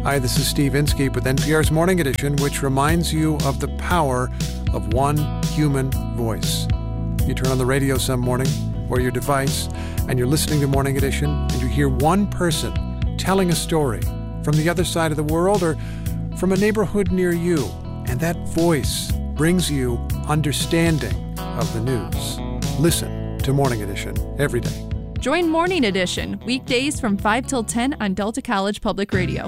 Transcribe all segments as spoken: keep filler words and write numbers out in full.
Hi, this is Steve Inskeep with N P R's Morning Edition, which reminds you of the power of one human voice. You turn on the radio some morning or your device, and you're listening to Morning Edition, and you hear one person telling a story from the other side of the world or from a neighborhood near you, and that voice brings you understanding of the news. Listen to Morning Edition every day. Join Morning Edition weekdays from five till ten on Delta College Public Radio.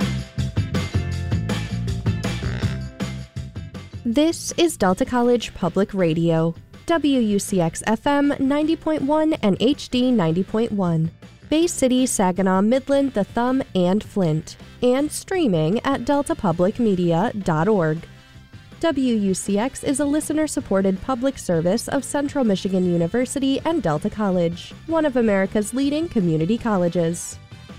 This is Delta College Public Radio, W U C X F M ninety point one and H D ninety point one, Bay City, Saginaw, Midland, The Thumb, and Flint, and streaming at delta public media dot org. W U C X is a listener-supported public service of Central Michigan University and Delta College, one of America's leading community colleges.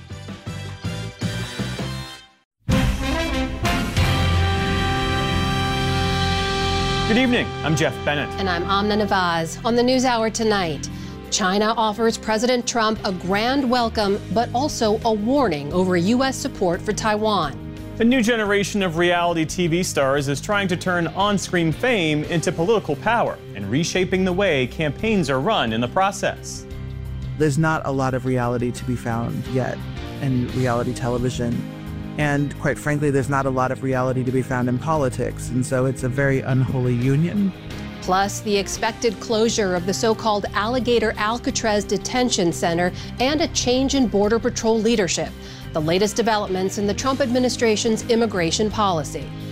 Good evening, I'm Jeff Bennett. And I'm Amna Nawaz. On the NewsHour tonight, China offers President Trump a grand welcome, but also a warning over U S support for Taiwan. A new generation of reality T V stars is trying to turn on-screen fame into political power and reshaping the way campaigns are run in the process. There's not a lot of reality to be found yet in reality television. And quite frankly, there's not a lot of reality to be found in politics. And so it's a very unholy union. Plus, the expected closure of the so-called Alligator Alcatraz Detention Center and a change in Border Patrol leadership. The latest developments in the Trump administration's immigration policy.